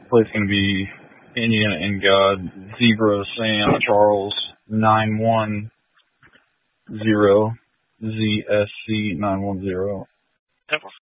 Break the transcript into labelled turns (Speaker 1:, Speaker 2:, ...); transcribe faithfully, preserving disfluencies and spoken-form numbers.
Speaker 1: Plate's going to be Indiana and God, Zebra Sam Charles nine one zero, Z S C nine one zero.